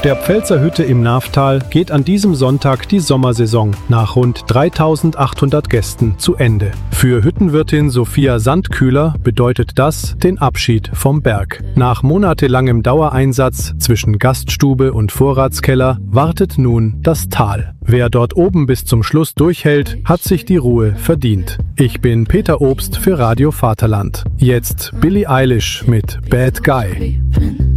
der Pfälzer Hütte im Naaftal geht an diesem Sonntag die Sommersaison nach rund 3.800 Gästen zu Ende. Für Hüttenwirtin Sophia Sandkühler bedeutet das den Abschied vom Berg. Nach monatelangem Dauereinsatz zwischen Gaststube und Vorratskeller wartet nun das Tal. Wer dort oben bis zum Schluss durchhält, hat sich die Ruhe verdient. Ich bin Peter Obst für Radio Vaterland. Jetzt Billie Eilish mit Bad Guy.